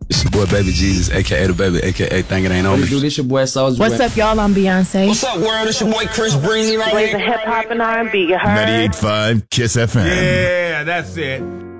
It's your boy Baby Jesus, a.k.a. The Baby, a.k.a. Think It Ain't On Me. Dude, this your boy Soulja. What's up, y'all? I'm Beyonce. What's up, world? It's your boy Chris Breezy right here. Hip hop and R&B, you heard? 98.5 Kiss FM. Yeah, that's it.